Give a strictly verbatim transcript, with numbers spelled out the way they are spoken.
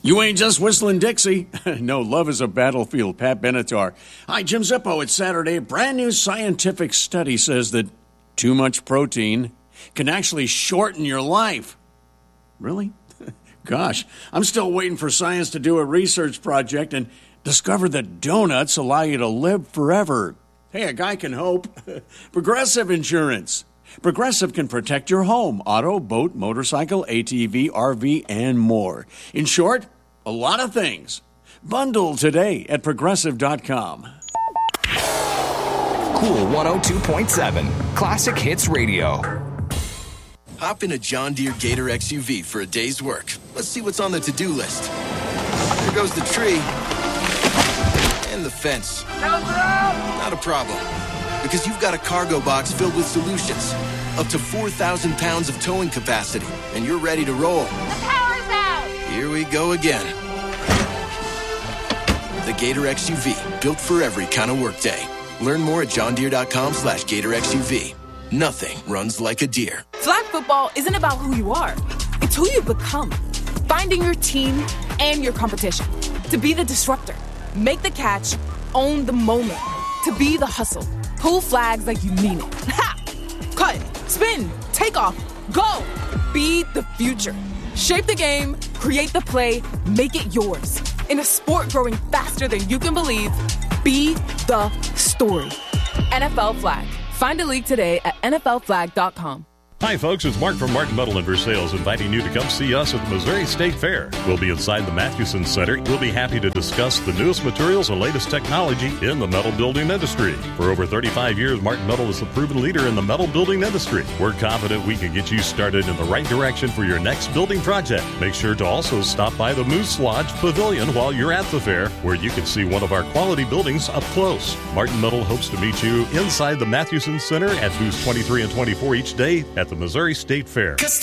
You ain't just whistling Dixie. No, love is a battlefield. Pat Benatar. Hi, Jim Zippo. It's Saturday. A brand new scientific study says that too much protein can actually shorten your life. Really? Gosh, I'm still waiting for science to do a research project and discover that donuts allow you to live forever. Hey, a guy can hope. Progressive Insurance. Progressive can protect your home, auto, boat, motorcycle, A T V, R V, and more. In short, a lot of things. Bundle today at progressive dot com. Cool one oh two point seven, Classic Hits Radio. Hop in a John Deere Gator X U V for a day's work. Let's see what's on the to-do list. There goes the tree. And the fence. Not a problem. Because you've got a cargo box filled with solutions. Up to four thousand pounds of towing capacity. And you're ready to roll. The power's out! Here we go again. The Gator X U V. Built for every kind of workday. Learn more at johndeere.com slash Gator X U V. Nothing runs like a deer. Flag football isn't about who you are. It's who you become. Finding your team and your competition. To be the disruptor. Make the catch. Own the moment. To be the hustle. Pull flags like you mean it. Ha! Cut. Spin. Take off. Go. Be the future. Shape the game. Create the play. Make it yours. In a sport growing faster than you can believe, be the story. N F L Flag. Find a league today at N F L flag dot com. Hi, folks. It's Mark from Martin Metal and Versailles inviting you to come see us at the Missouri State Fair. We'll be inside the Mathewson Center. We'll be happy to discuss the newest materials and latest technology in the metal building industry. For over thirty-five years, Martin Metal is the proven leader in the metal building industry. We're confident we can get you started in the right direction for your next building project. Make sure to also stop by the Moose Lodge Pavilion while you're at the fair, where you can see one of our quality buildings up close. Martin Metal hopes to meet you inside the Mathewson Center at booths twenty-three and twenty-four each day at the Missouri State Fair.